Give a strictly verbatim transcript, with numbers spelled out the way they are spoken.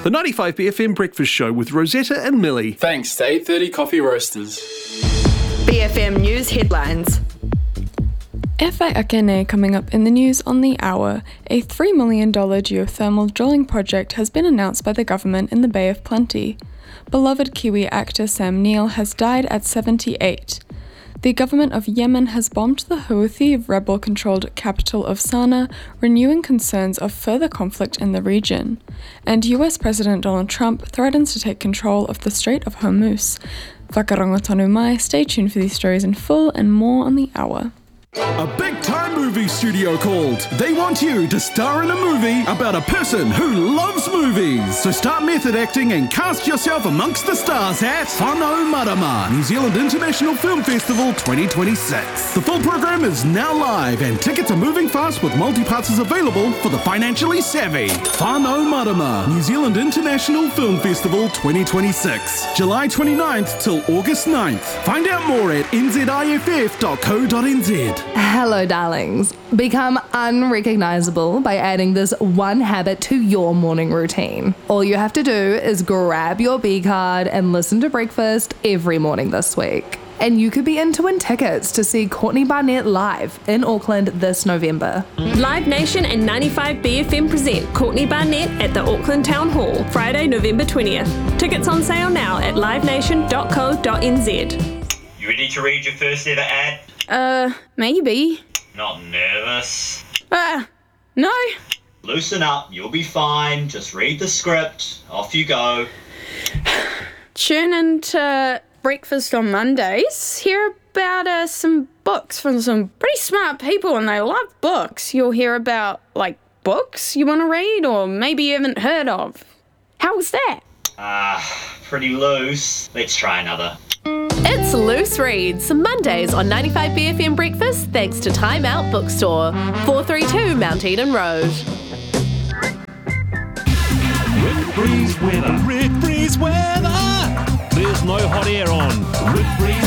The ninety-five B F M Breakfast Show with Rosetta and Millie. Thanks to eight thirty Coffee Roasters. B F M News headlines. E Whai Ake Nei coming up in the news on the hour. A three million dollars geothermal drilling project has been announced by the government in the Bay of Plenty. Beloved Kiwi actor Sam Neill has died at seventy-eight. The government of Yemen has bombed the Houthi rebel-controlled capital of Sana'a, renewing concerns of further conflict in the region. And U S President Donald Trump threatens to take control of the Strait of Hormuz. Whakarongo tonu mai, stay tuned for these stories in full and more on the hour. A big-time movie studio called. They want you to star in a movie about a person who loves movies. So start method acting and cast yourself amongst the stars at Whānau Marama, New Zealand International Film Festival twenty twenty-six. The full program is now live and tickets are moving fast with multi-passes available for the financially savvy. Whānau Marama, New Zealand International Film Festival twenty twenty-six. July twenty-ninth till August ninth. Find out more at n z i f f dot co dot n z. Hello, darlings. Become unrecognisable by adding this one habit to your morning routine. All you have to do is grab your B card and listen to breakfast every morning this week. And you could be in to win tickets to see Courtney Barnett live in Auckland this November. Live Nation and ninety-five B F M present Courtney Barnett at the Auckland Town Hall, Friday, November twentieth. Tickets on sale now at live nation dot co dot n z. You ready to read your first ever ad? Uh, maybe. Not nervous? Uh, no. Loosen up, you'll be fine. Just read the script. Off you go. Tune into Breakfast on Mondays. Hear about uh, some books from some pretty smart people, and they love books. You'll hear about, like, books you want to read or maybe you haven't heard of. How was that? Ah, uh, pretty loose. Let's try another. It's Loose Reads, Mondays on ninety-five B F M Breakfast, thanks to Time Out Bookstore, four thirty-two Mount Eden Road. Rick Breeze weather. Rick Breeze weather. There's no hot air on. Rick Breeze